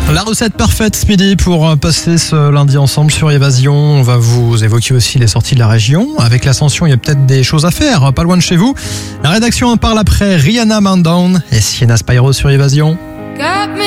La recette parfaite ce midi pour passer ce lundi ensemble sur Évasion. On va vous évoquer aussi les sorties de la région. Avec l'ascension, il y a peut-être des choses à faire, pas loin de chez vous. La rédaction en parle après Rihanna Man Down et Sienna Spyro sur Évasion.